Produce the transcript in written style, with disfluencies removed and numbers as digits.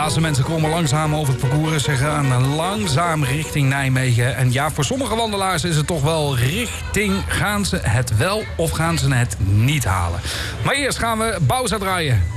laatste mensen komen langzaam over het parcours. Ze gaan langzaam richting Nijmegen. En ja, voor sommige wandelaars is het toch wel gaan ze het wel of gaan ze het niet halen. Maar eerst gaan we Bauza draaien.